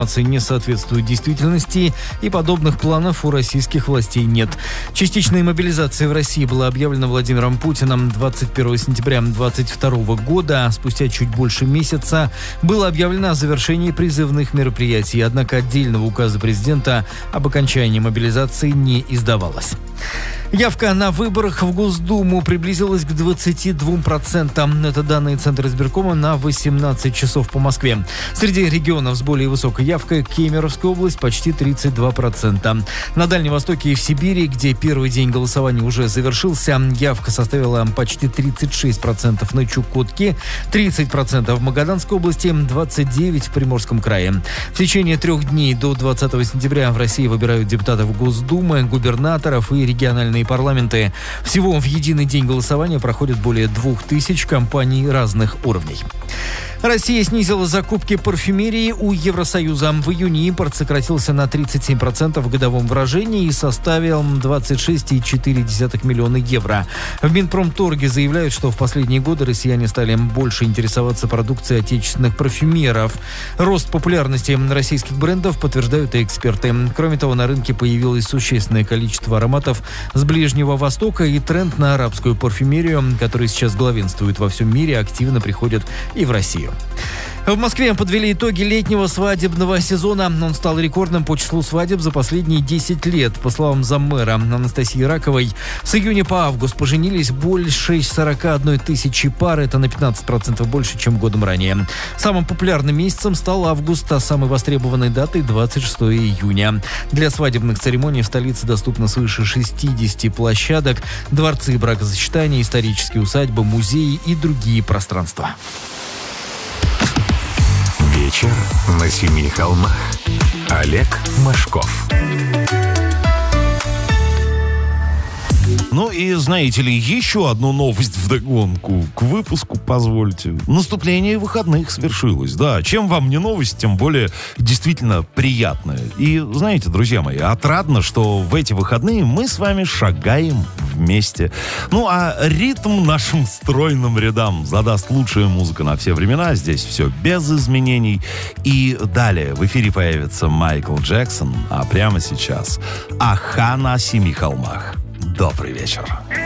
не соответствует действительности, и подобных планов у российских властей нет. Частичная мобилизация в России была объявлена Владимиром Путиным 21 сентября 2022 года. Спустя чуть больше месяца было объявлено о завершении призывных мероприятий, однако отдельного указа президента об окончании мобилизации не издавалось. Явка на выборах в Госдуму приблизилась к 22%. Это данные Центра избиркома на 18 часов по Москве. Среди регионов с более высокой явкой Кемеровская область почти 32%. На Дальнем Востоке и в Сибири, где первый день голосования уже завершился, явка составила почти 36% на Чукотке, 30% в Магаданской области, 29% в Приморском крае. В течение 3 дней до 20 сентября в России выбирают депутатов Госдумы, губернаторов и региональные парламенты. Всего в единый день голосования проходит более 2000 компаний разных уровней. Россия снизила закупки парфюмерии у Евросоюза. В июне импорт сократился на 37% в годовом выражении и составил 26,4 миллиона евро. В Минпромторге заявляют, что в последние годы россияне стали больше интересоваться продукцией отечественных парфюмеров. Рост популярности российских брендов подтверждают и эксперты. Кроме того, на рынке появилось существенное количество ароматов с Ближнего Востока, и тренд на арабскую парфюмерию, который сейчас главенствует во всем мире, активно приходит и в Россию. В Москве подвели итоги летнего свадебного сезона. Он стал рекордным по числу свадеб за последние 10 лет. По словам заммэра Анастасии Раковой, с июня по август поженились больше 41 тысячи пар. Это на 15% больше, чем годом ранее. Самым популярным месяцем стал август, а самой востребованной датой 26 июня. Для свадебных церемоний в столице доступно свыше 60 площадок, дворцы бракосочетания, исторические усадьбы, музеи и другие пространства. Вечер на Семи холмах. Олег Машков. Ну и, знаете ли, еще одну новость вдогонку к выпуску, позвольте. Наступление выходных свершилось, да. Чем вам не новость, тем более действительно приятная. И, знаете, друзья мои, отрадно, что в эти выходные мы с вами шагаем вместе. Ну, а ритм нашим стройным рядам задаст лучшая музыка на все времена. Здесь все без изменений. И далее в эфире появится Майкл Джексон, а прямо сейчас «Аха на Семи холмах». Добрый вечер.